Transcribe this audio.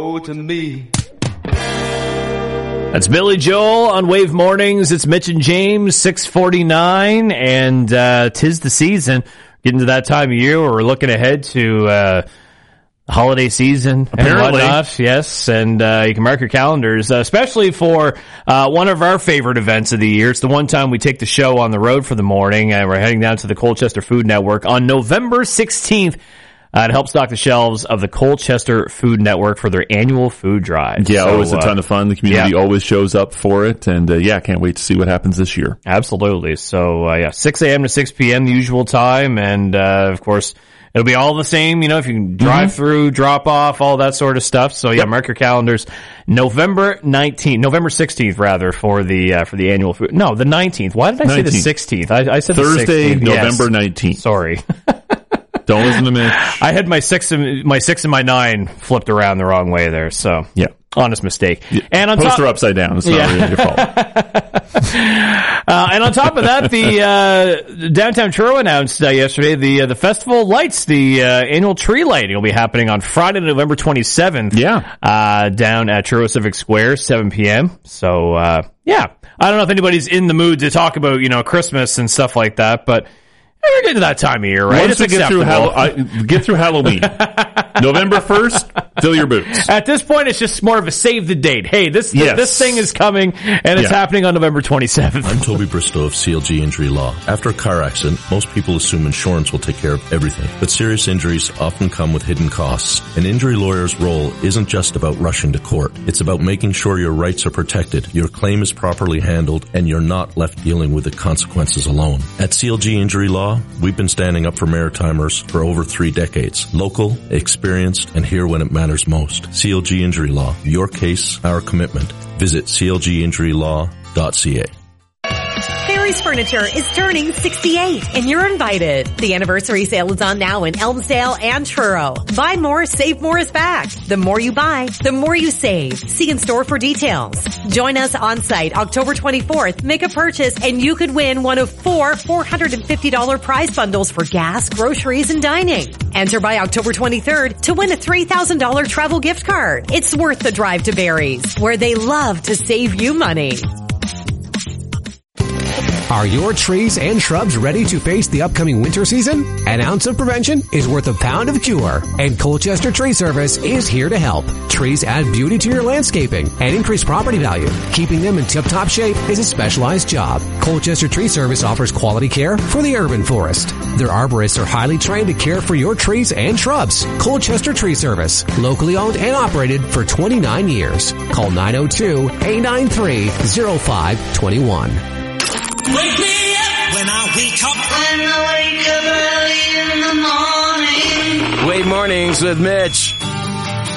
go to me. That's Billy Joel on Wave Mornings. It's Mitch and James, 6:49, and tis the season. Getting to that time of year where we're looking ahead to holiday season and whatnot. Yes, and you can mark your calendars, especially for one of our favorite events of the year. It's the one time we take the show on the road for the morning, and we're heading down to the Colchester Food Network on November 16th. To help stock the shelves of the Colchester Food Network for their annual food drive. Yeah, always a ton of fun. The community always shows up for it, and can't wait to see what happens this year. Absolutely. So, 6 a.m. to 6 p.m., the usual time, and of course, it'll be all the same, if you can drive through, drop off, all that sort of stuff. So, mark your calendars. November 16th, rather, for the annual food. No, the 19th. Why did I say the 16th? I said Thursday, the 16th. November 19th. Sorry. Don't listen to me. I had my 6 and my 9 flipped around the wrong way there. So, honest mistake. And on poster upside down. It's not really your fault. And on top of that, the Downtown Truro announced yesterday the Festival of Lights, the annual tree lighting will be happening on Friday, November 27th. Down at Truro Civic Square, 7 p.m. So, I don't know if anybody's in the mood to talk about, Christmas and stuff like that, but we're getting to that time of year, right? Once we get through Halloween, November 1st, fill your boots. At this point, it's just more of a save the date. Hey, this thing is coming, and it's happening on November 27th. I'm Toby Bristow of CLG Injury Law. After a car accident, most people assume insurance will take care of everything, but serious injuries often come with hidden costs. An injury lawyer's role isn't just about rushing to court. It's about making sure your rights are protected, your claim is properly handled, and you're not left dealing with the consequences alone. At CLG Injury Law, we've been standing up for Maritimers for over 3 decades. Local, experienced, and here when it matters most. CLG Injury Law. Your case, our commitment. Visit clginjurylaw.ca. Barry's Furniture is turning 68, and you're invited. The anniversary sale is on now in Elmsdale and Truro. Buy more, save more is back. The more you buy, the more you save. See in store for details. Join us on site October 24th. Make a purchase, and you could win one of 4 $450 prize bundles for gas, groceries, and dining. Enter by October 23rd to win a $3,000 travel gift card. It's worth the drive to Barry's, where they love to save you money. Are your trees and shrubs ready to face the upcoming winter season? An ounce of prevention is worth a pound of cure, and Colchester Tree Service is here to help. Trees add beauty to your landscaping and increase property value. Keeping them in tip-top shape is a specialized job. Colchester Tree Service offers quality care for the urban forest. Their arborists are highly trained to care for your trees and shrubs. Colchester Tree Service, locally owned and operated for 29 years. Call 902-893-0521. Wake me up when I wake up. When I wake up early in the morning. Wave Mornings with Mitch.